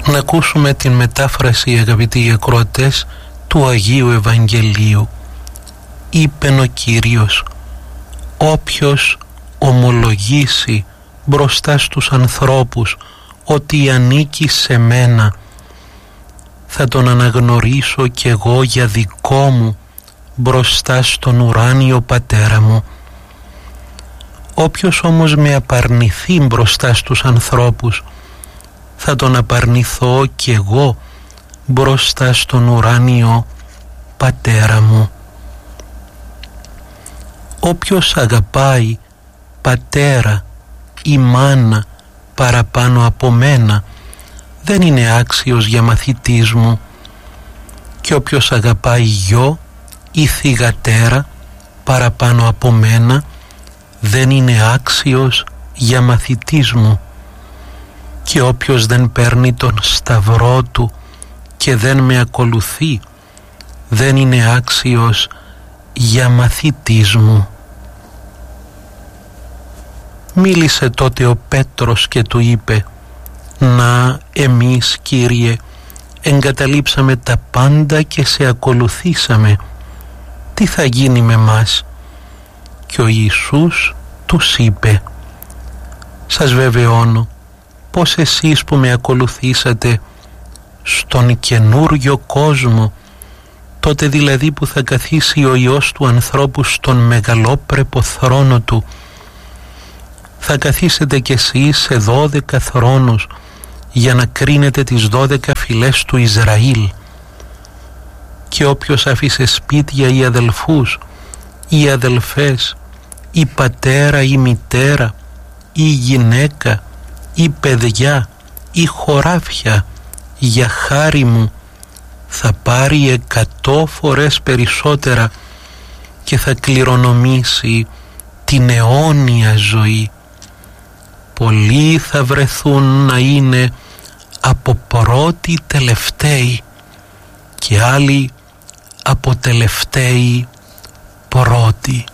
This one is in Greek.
Να ακούσουμε την μετάφραση, αγαπητοί ακροατές, του Αγίου Ευαγγελίου. Είπεν ο Κύριος: όποιος ομολογήσει μπροστά στους ανθρώπους ότι ανήκει σε μένα, θα τον αναγνωρίσω κι εγώ για δικό μου μπροστά στον ουράνιο Πατέρα μου. Όποιος όμως με απαρνηθεί μπροστά στους ανθρώπους, θα τον απαρνηθώ κι εγώ μπροστά στον ουράνιο Πατέρα μου. Όποιος αγαπάει πατέρα ή μάνα παραπάνω από μένα, δεν είναι άξιος για μαθητής μου, και όποιος αγαπάει γιο ή θυγατέρα παραπάνω από μένα, δεν είναι άξιος για μαθητής μου, και όποιος δεν παίρνει τον σταυρό του και δεν με ακολουθεί, δεν είναι άξιος για μαθητής μου. Μίλησε τότε ο Πέτρος και του είπε: να, εμείς, Κύριε, εγκαταλείψαμε τα πάντα και σε ακολουθήσαμε. Τι θα γίνει με μας? Και ο Ιησούς τους είπε: σας βεβαιώνω πως εσείς που με ακολουθήσατε στον καινούριο κόσμο, τότε δηλαδή που θα καθίσει ο Υιός του ανθρώπου στον μεγαλόπρεπο θρόνο του, θα καθίσετε κι εσείς σε 12 θρόνους για να κρίνετε τις 12 φυλές του Ισραήλ. Και όποιος άφησε σπίτια ή αδελφούς ή αδελφές ή πατέρα ή μητέρα ή γυναίκα ή παιδιά ή χωράφια για χάρη μου, θα πάρει 100 φορές περισσότερα και θα κληρονομήσει την αιώνια ζωή. Πολλοί θα βρεθούν να είναι από πρώτοι τελευταίοι και άλλοι από τελευταίοι πρώτοι.